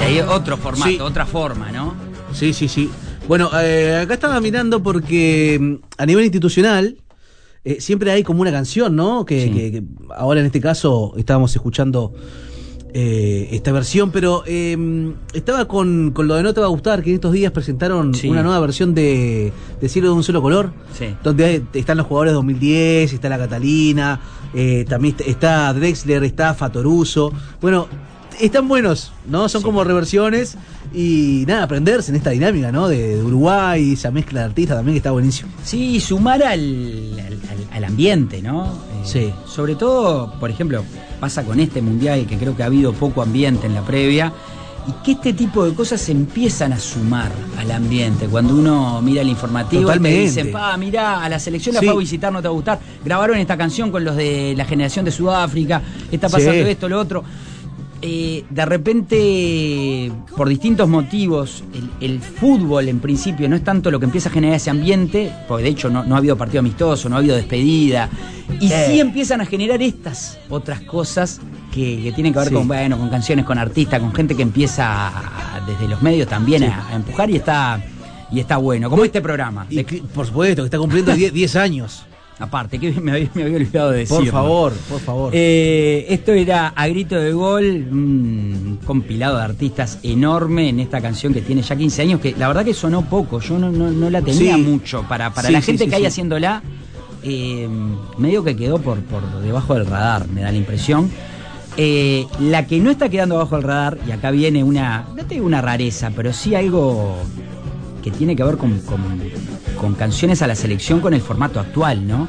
ahí otro formato, Sí. otra forma, ¿no? Sí. Bueno, acá estaba mirando porque a nivel institucional siempre hay como una canción, ¿no? Que ahora en este caso estábamos escuchando esta versión, pero estaba con lo de No Te Va a Gustar, que en estos días presentaron una nueva versión de Cielo de un Solo Color, donde están los jugadores de 2010, está la Catalina, también está Drexler, está Fatoruso. Bueno, están buenos, ¿no? Son como reversiones y nada, aprenderse en esta dinámica, ¿no? De Uruguay, esa mezcla de artistas también que está buenísimo. Sí, sumar al ambiente, ¿no? Sí. Sobre todo, por ejemplo, pasa con este mundial que creo que ha habido poco ambiente en la previa y que este tipo de cosas empiezan a sumar al ambiente. Cuando uno mira el informativo Totalmente. y te dicen, mirá, a la selección la fue a visitar, No Te Va a Gustar, grabaron esta canción con los de la generación de Sudáfrica, está pasando esto, lo otro. De repente, por distintos motivos, el fútbol en principio no es tanto lo que empieza a generar ese ambiente, porque de hecho no ha habido partido amistoso, no ha habido despedida, y sí empiezan a generar estas otras cosas que tienen que ver con canciones, con artistas, con gente que empieza desde los medios también a empujar y está bueno, como este programa. Y por supuesto, que está cumpliendo 10 años. Aparte, que me había olvidado de decir. Por favor. Esto era A Grito de Gol, un compilado de artistas enorme en esta canción que tiene ya 15 años, que la verdad que sonó poco, yo no la tenía mucho. Para la gente que hay haciéndola, medio que quedó por debajo del radar, me da la impresión. La que no está quedando bajo el radar, y acá viene no te digo una rareza, pero sí algo que tiene que ver con canciones a la selección con el formato actual, ¿no?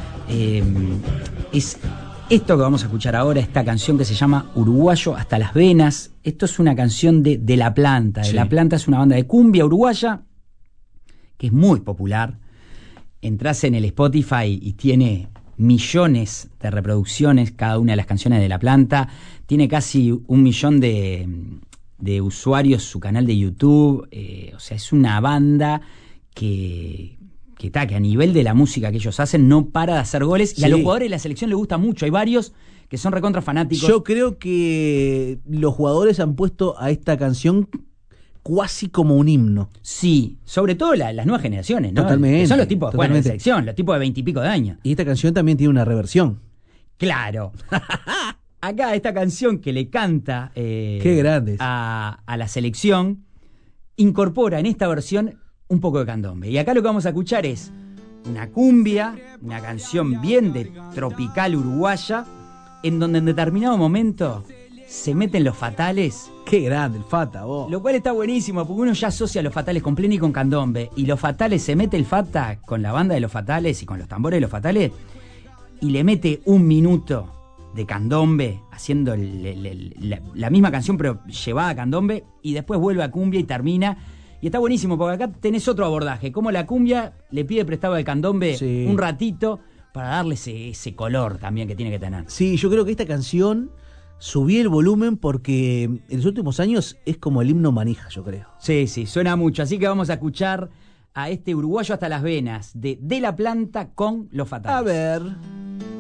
Es esto que vamos a escuchar ahora, esta canción que se llama Uruguayo hasta las venas. Esto es una canción de La Planta. La Planta es una banda de cumbia uruguaya que es muy popular. Entrás en el Spotify y tiene millones de reproducciones cada una de las canciones de La Planta. Tiene casi 1 millón de usuarios su canal de YouTube. O sea, es una banda que a nivel de la música que ellos hacen no para de hacer goles y a los jugadores de la selección les gusta mucho. Hay varios que son recontra fanáticos. Yo creo que los jugadores han puesto a esta canción casi como un himno. Sí, sobre todo las nuevas generaciones, ¿no? Totalmente. Que son los tipos que juegan en la selección, los tipos de 20 y pico de años. Y esta canción también tiene una reversión. Claro. Acá esta canción que le canta Qué grandes. a la selección incorpora en esta versión un poco de candombe. Y acá lo que vamos a escuchar es una cumbia, una canción bien de tropical uruguaya, en donde en determinado momento se meten Los Fatales. Qué grande el Fata, vos. Lo cual está buenísimo, porque uno ya asocia Los Fatales con Plena y con candombe. Y Los Fatales, se mete el Fata con la banda de Los Fatales y con los tambores de Los Fatales, y le mete 1 minuto de candombe, haciendo la misma canción, pero llevada a candombe, y después vuelve a cumbia y termina. Y está buenísimo, porque acá tenés otro abordaje. Como la cumbia le pide prestado al candombe un ratito para darle ese color también que tiene que tener. Sí, yo creo que esta canción subí el volumen porque en los últimos años es como el himno manija, yo creo. Sí, suena mucho. Así que vamos a escuchar a este Uruguayo hasta las venas de La Planta con Los Fatales. A ver.